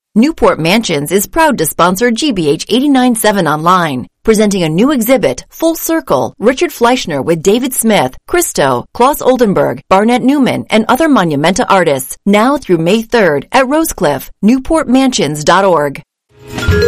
Newport Mansions is proud to sponsor GBH 89.7 Online, presenting a new exhibit, Full Circle, Richard Fleischner with David Smith, Christo, Klaus Oldenburg, Barnett Newman, and other Monumenta artists, now through May 3rd at Rosecliff, newportmansions.org.